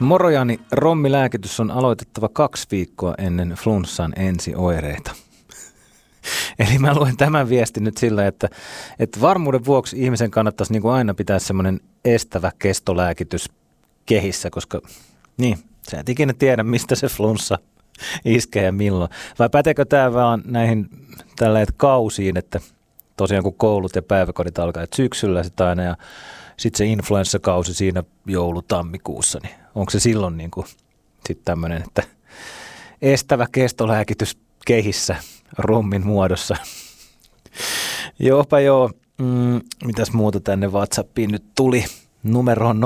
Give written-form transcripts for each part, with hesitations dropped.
Morojani, rommilääkitys on aloitettava 2 viikkoa ennen flunssan ensioireita. Eli mä luen tämän viestin nyt sillä, että varmuuden vuoksi ihmisen kannattaisi niin kuin aina pitää semmoinen estävä kestolääkitys kehissä, koska niin, sä et ikinä tiedä, mistä se flunssa iskee ja milloin. Vai päteekö tämä vaan näihin tälleen kausiin, että tosiaan kun koulut ja päiväkodit alkaa, että syksyllä sitä aina ja sitten se influenssakausi siinä joulu-tammikuussa, niin onko se silloin niin kuin sitten tämmöinen, että estävä kestolääkitys kehissä rommin muodossa? Jopa joo. Mitäs muuta tänne WhatsAppiin nyt tuli? Numero on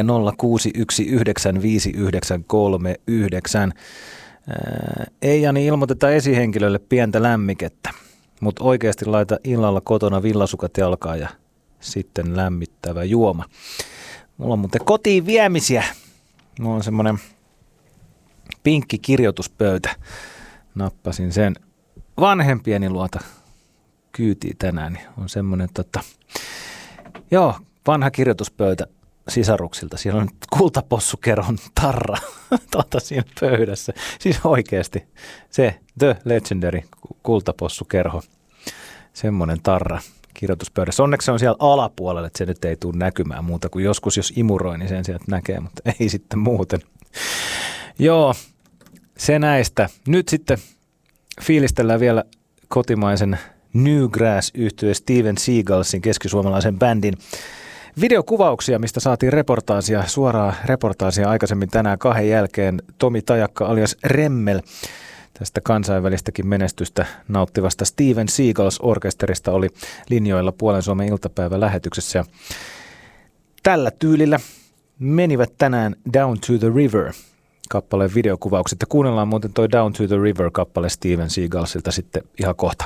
0406195939. Ei Jani ilmoiteta esihenkilölle pientä lämmikettä, mutta oikeasti laita illalla kotona villasukat jalkaan ja sitten lämmittävä juoma. Mulla on muuten kotiin viemisiä. Mulla on semmoinen pinkki kirjoituspöytä. Nappasin sen vanhempieni luota kyytiin tänään. Niin on semmoinen vanha kirjoituspöytä sisaruksilta. Siellä on kultapossukerhon tarra siinä pöydässä. Siis oikeasti se The Legendary kultapossukerho. Semmoinen tarra kirjoituspöydässä. Onneksi se on siellä alapuolella, että se nyt ei tule näkymään muuta kuin joskus, jos imuroi, niin sen sieltä näkee, mutta ei sitten muuten. Joo, se näistä. Nyt sitten fiilistellään vielä kotimaisen Newgrass-yhtye Steven Seagalsin keskisuomalaisen bändin videokuvauksia, mistä saatiin suoraa reportaasia aikaisemmin tänään 2 jälkeen. Tomi Tajakka alias Remmel tästä kansainvälistäkin menestystä nauttivasta Steven Seagals-orkesterista oli linjoilla Puolen Suomen iltapäivälähetyksessä. Ja tällä tyylillä menivät tänään Down to the River -kappaleen videokuvaukset. Ja kuunnellaan muuten toi Down to the River-kappale Steven Seagalsilta sitten ihan kohta.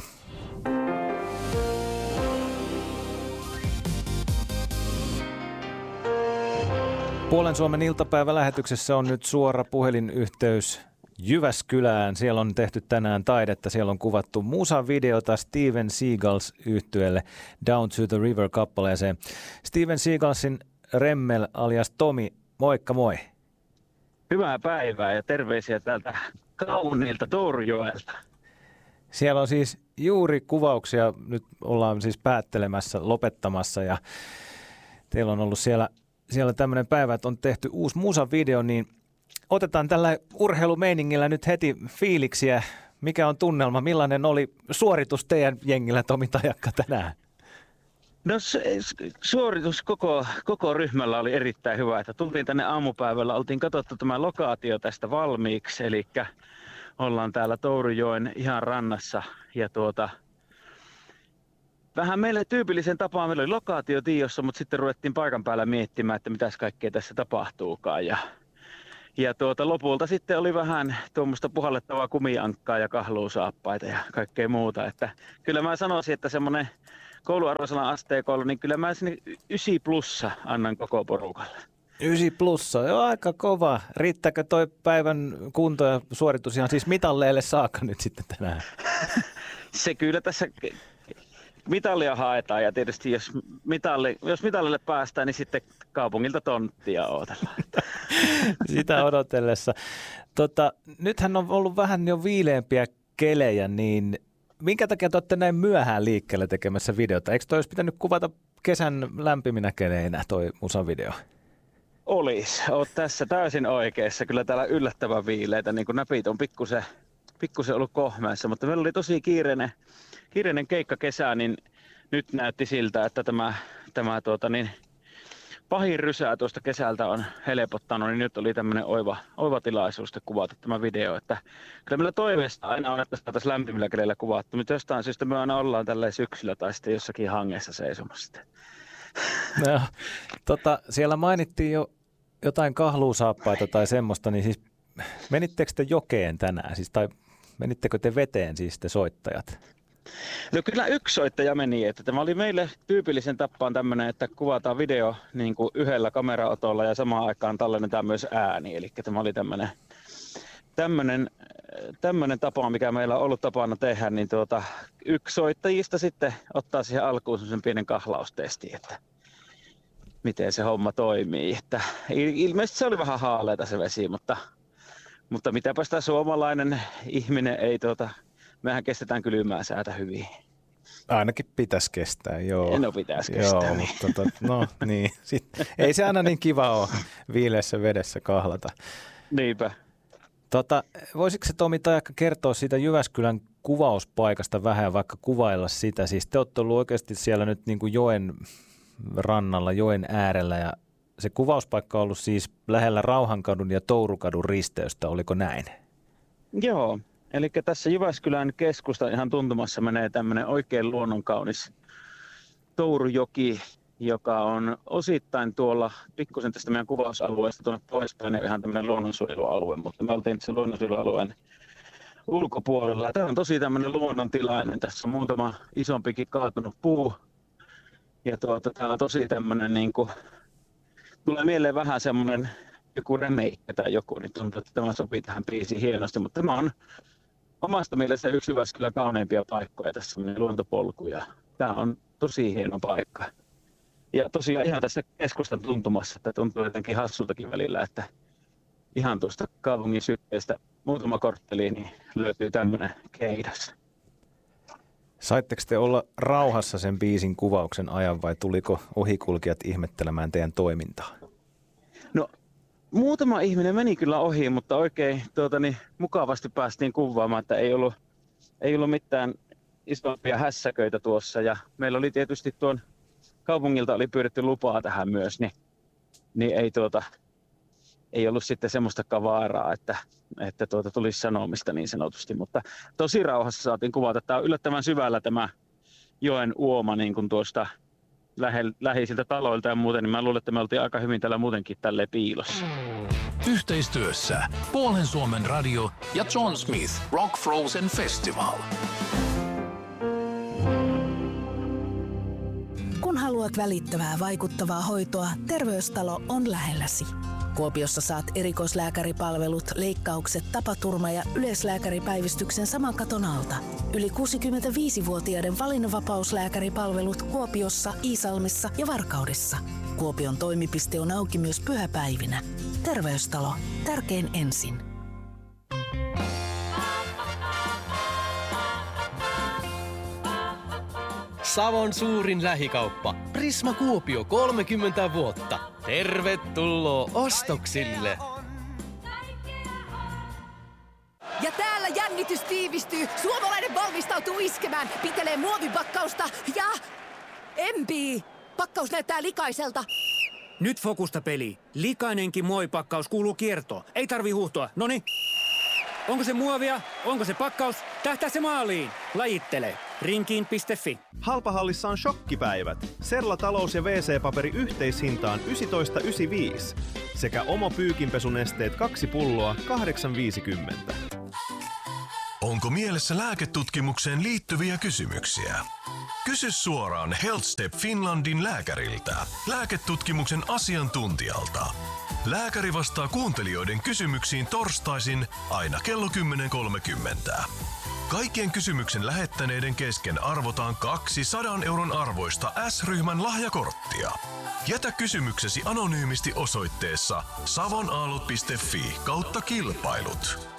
Puolen Suomen iltapäivälähetyksessä on nyt suora puhelinyhteys Jyväskylään. Siellä on tehty tänään taidetta. Siellä on kuvattu musavideota Steven Seagals-yhtyeelle Down to the River-kappaleeseen. Steven Seagalsin Remmel alias Tomi, moikka moi. Hyvää päivää ja terveisiä täältä kauniilta Tourjoelta. Siellä on siis juuri kuvauksia. Nyt ollaan siis päättelemässä, lopettamassa ja teillä on ollut siellä tämmöinen päivä, että on tehty uusi musavideo, niin otetaan tällä urheilumeiningillä nyt heti fiiliksiä. Mikä on tunnelma? Millainen oli suoritus teidän jengillä, Tomi Tajakka, tänään? No suoritus koko ryhmällä oli erittäin hyvä. Että tultiin tänne aamupäivällä, oltiin katsottu tämä lokaatio tästä valmiiksi. Eli ollaan täällä Tourjoen ihan rannassa. Ja vähän meille tyypillisen tapaan meillä oli lokaatio tiossa, mutta sitten ruvettiin paikan päällä miettimään, että mitäs kaikkea tässä tapahtuukaan. Ja lopulta sitten oli vähän tuommoista puhallettavaa kumiankkaa ja kahluusaappaita ja kaikkea muuta. Että kyllä mä sanoisin, että semmoinen kouluarvoisella asteikolla, niin kyllä mä sinne 9+ annan koko porukalle. 9+, joo, aika kova. Riittääkö toi päivän kunto ja suoritus ihan siis mitalleille saakka nyt sitten tänään? Se kyllä tässä mitallia haetaan ja tietysti jos mitallille päästään, niin sitten kaupungilta tonttia odotellaan. Sitä odotellessa. Nythän on ollut vähän jo viileämpiä kelejä, niin minkä takia te olette näin myöhään liikkeelle tekemässä videota? Eikö toi olisi pitänyt kuvata kesän lämpiminä keleinä toi musavideo? Oot tässä täysin oikeassa. Kyllä täällä yllättävän viileitä, niin kuin näpit on pikkusen ollut kohmeessa, mutta meillä oli tosi kiireinen keikka kesää, niin nyt näytti siltä, että tämä pahin rysää tuosta kesältä on helpottanut, niin nyt oli tämmöinen oiva tilaisuus kuvata tämä video. Että kyllä meillä toiveesta aina on, että saataisiin lämpimillä keleillä kuvattu, mutta jostain syystä me aina ollaan tällä syksyllä tai sitten jossakin hangessa seisomassa. No, siellä mainittiin jo jotain kahluusaappaita tai semmoista, niin siis menittekö te jokeen tänään, siis, tai menittekö te veteen siis te soittajat? No kyllä yksi soittaja meni, että tämä oli meille tyypillisen tapaan tämmöinen, että kuvataan video niin kuin yhdellä kameraotolla ja samaan aikaan tallennetaan myös ääni. Eli tämä oli tämmöinen tapa, mikä meillä on ollut tapana tehdä, niin yksi soittajista sitten ottaa siihen alkuun semmoisen pienen kahlaustestin, että miten se homma toimii. Että ilmeisesti se oli vähän haaleita se vesi, mutta mitäpä sitä suomalainen ihminen ei mehän kestetään kylmää säätä hyvin. Ainakin pitäisi kestää, joo. No pitäisi kestää, joo, niin. Mutta no niin. Ei se aina niin kiva ole viileässä vedessä kahlata. Niinpä. Voisitko se Tomi Tajakka kertoa siitä Jyväskylän kuvauspaikasta vähän, vaikka kuvailla sitä? Siis te olette ollut oikeasti siellä nyt niin kuin joen rannalla, joen äärellä ja se kuvauspaikka on ollut siis lähellä Rauhankadun ja Tourukadun risteystä, oliko näin? Joo, eli tässä Jyväskylän keskusta ihan tuntumassa menee tämmöinen oikein luonnonkaunis Tourujoki, joka on osittain tuolla pikkusen tästä meidän kuvausalueesta tuonne poispäin ihan tämmöinen luonnonsuojelualue, mutta me oltiin se luonnonsuojelualueen ulkopuolella. Tämä on tosi tämmöinen luonnontilainen. Tässä on muutama isompikin kaatunut puu. Ja tämä on tosi tämmöinen, niin kuin, tulee mieleen vähän semmoinen joku remeikkä tai joku, niin tuntuu, että tämä sopii tähän biisiin hienosti. Mutta tämä on omasta mielestä yksi Jyväskylän kauneimpia paikkoja, tässä semmoinen luontopolku. Ja tämä on tosi hieno paikka. Ja tosiaan ihan tässä keskustan tuntumassa, että tuntuu jotenkin hassultakin välillä, että ihan tuosta kaupungin sykkeestä muutama kortteli niin löytyy tämmöinen keidas. Saitteko te olla rauhassa sen biisin kuvauksen ajan vai tuliko ohikulkijat ihmettelemään teidän toimintaa? No muutama ihminen meni kyllä ohi, mutta oikein mukavasti päästiin kuvaamaan, että ei ollut mitään isompia hässäköitä tuossa. Ja meillä oli tietysti tuon kaupungilta oli pyydetty lupaa tähän myös, niin ei ollut sitten semmoista kavaaraa, että tulisi sanomista niin sanotusti, mutta tosi rauhassa saatiin kuvata. Tämä on yllättävän syvällä tämä joen uoma niin kuin tuosta läheisiltä taloilta ja muuten, niin mä luulen, että me oltiin aika hyvin täällä muutenkin tälleen piilossa. Yhteistyössä Puolen Suomen Radio ja John Smith Rock Frozen Festival. Kun haluat välittävää, vaikuttavaa hoitoa, Terveystalo on lähelläsi. Kuopiossa saat erikoislääkäripalvelut, leikkaukset, tapaturma- ja yleislääkäripäivystyksen saman katon alta. Yli 65-vuotiaiden valinnanvapauslääkäripalvelut Kuopiossa, Iisalmessa ja Varkaudessa. Kuopion toimipiste on auki myös pyhäpäivinä. Terveystalo. Tärkein ensin. Savon suurin lähikauppa. Prisma Kuopio 30 vuotta. Tervetuloa ostoksille! Ja täällä jännitys tiivistyy. Suomalainen valmistautuu iskemään. Pitelee muovipakkausta ja empii. Pakkaus näyttää likaiselta. Nyt fokusta peli. Likainenkin muovipakkaus kuuluu kiertoon. Ei tarvi huuhtoa. Noniin. Onko se muovia? Onko se pakkaus? Tähtää se maaliin. Lajittele. Rinkiin.fi. Halpahallissa on shokkipäivät. Serla talous- ja WC-paperi yhteishintaan 19,95. Sekä Omo pyykinpesunesteet 2 pulloa 8,50. Onko mielessä lääketutkimukseen liittyviä kysymyksiä? Kysy suoraan HealthStep Finlandin lääkäriltä, lääketutkimuksen asiantuntijalta. Lääkäri vastaa kuuntelijoiden kysymyksiin torstaisin aina kello 10.30. Kaikkien kysymyksen lähettäneiden kesken arvotaan 200 euron arvoista S-ryhmän lahjakorttia. Jätä kysymyksesi anonyymisti osoitteessa savonaalut.fi/kilpailut.